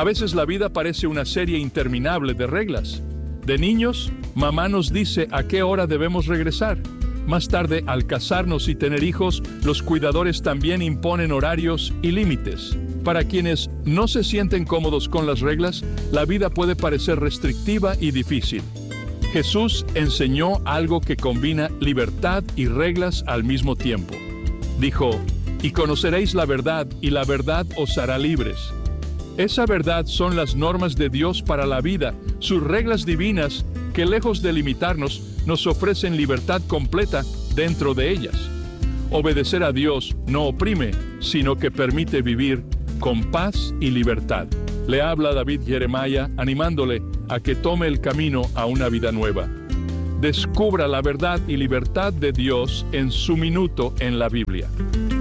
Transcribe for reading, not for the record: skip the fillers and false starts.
A veces la vida parece una serie interminable de reglas. De niños, mamá nos dice a qué hora debemos regresar. Más tarde, al casarnos y tener hijos, los cuidadores también imponen horarios y límites. Para quienes no se sienten cómodos con las reglas, la vida puede parecer restrictiva y difícil. Jesús enseñó algo que combina libertad y reglas al mismo tiempo. Dijo, y conoceréis la verdad, y la verdad os hará libres. Esa verdad son las normas de Dios para la vida, sus reglas divinas, que lejos de limitarnos, nos ofrecen libertad completa dentro de ellas. Obedecer a Dios no oprime, sino que permite vivir con paz y libertad. Le habla David Jeremiah, animándole a que tome el camino a una vida nueva. Descubra la verdad y libertad de Dios en su minuto en la Biblia.